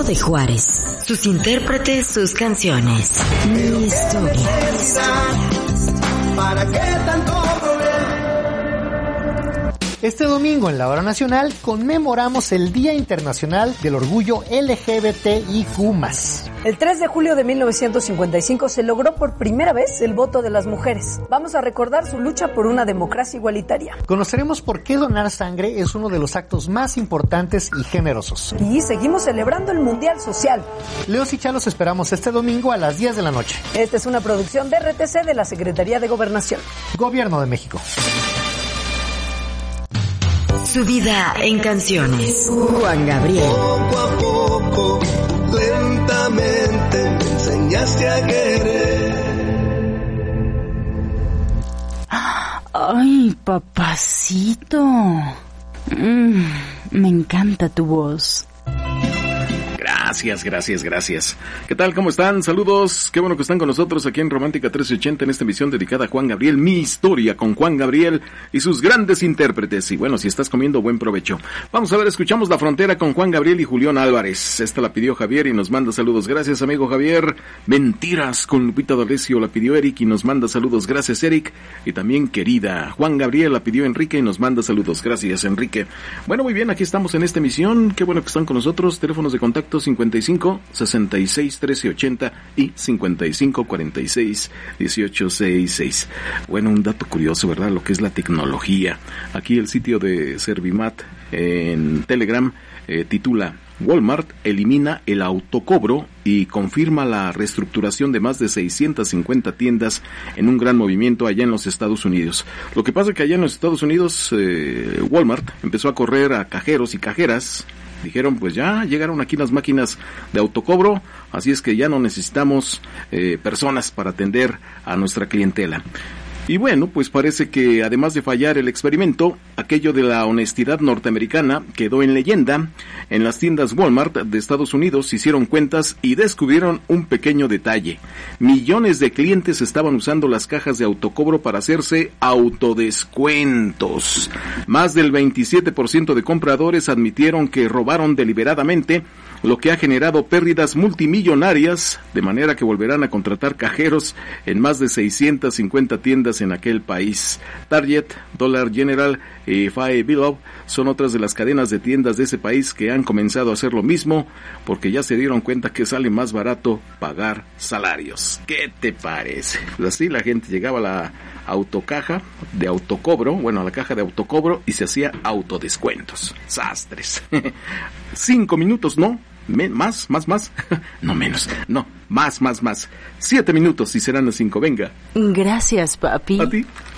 de Juárez. Sus intérpretes, sus canciones. Mi historia. ¿Para qué tanto problema? Este domingo en la Hora Nacional conmemoramos el Día Internacional del Orgullo LGBTIQ+. El 3 de julio de 1955 se logró por primera vez el voto de las mujeres. Vamos a recordar su lucha por una democracia igualitaria. Conoceremos por qué donar sangre es uno de los actos más importantes y generosos. Y seguimos celebrando el Mundial Social. Leos y Cha los esperamos este domingo a las 10 de la noche. Esta es una producción de RTC de la Secretaría de Gobernación. Gobierno de México. Su vida en canciones. Juan Gabriel. Poco a poco, lentamente me enseñaste a querer. Ay, papacito. Me encanta tu voz. Gracias. ¿Qué tal? ¿Cómo están? Saludos. Qué bueno que están con nosotros aquí en Romántica 1380 en esta emisión dedicada a Juan Gabriel. Mi historia con Juan Gabriel y sus grandes intérpretes. Y bueno, si estás comiendo, buen provecho. Vamos a ver, escuchamos La Frontera con Juan Gabriel y Julián Álvarez. Esta la pidió Javier y nos manda saludos. Gracias, amigo Javier. Mentiras con Lupita D'Alessio la pidió Eric y nos manda saludos. Gracias, Eric. Y también querida Juan Gabriel la pidió Enrique y nos manda saludos. Gracias, Enrique. Bueno, muy bien, aquí estamos en esta emisión. Qué bueno que están con nosotros. Teléfonos de contacto 55 66 13 80 y 55 46 18 66. Bueno, un dato curioso, ¿verdad? Lo que es la tecnología. Aquí el sitio de Servimat en Telegram titula: Walmart elimina el autocobro y confirma la reestructuración de más de 650 tiendas en un gran movimiento allá en los Estados Unidos. Lo que pasa es que allá en los Estados Unidos Walmart empezó a correr a cajeros y cajeras. Dijeron, pues ya llegaron aquí las máquinas de autocobro, así es que ya no necesitamos personas para atender a nuestra clientela. Y bueno, pues parece que además de fallar el experimento, aquello de la honestidad norteamericana quedó en leyenda. En las tiendas Walmart de Estados Unidos se hicieron cuentas y descubrieron un pequeño detalle. Millones de clientes estaban usando las cajas de autocobro para hacerse autodescuentos. Más del 27% de compradores admitieron que robaron deliberadamente, lo que ha generado pérdidas multimillonarias, de manera que volverán a contratar cajeros en más de 650 tiendas en aquel país. Target, Dollar General y Five Below son otras de las cadenas de tiendas de ese país que han comenzado a hacer lo mismo, porque ya se dieron cuenta que sale más barato pagar salarios. ¿Qué te parece? Pues así la gente llegaba a la autocaja de autocobro, bueno, a la caja de autocobro y se hacía autodescuentos. Sastres. 5 minutos, ¿no? Más, no menos, no, más, 7 minutos y serán las 5, venga. Gracias, papi. ¿A ti?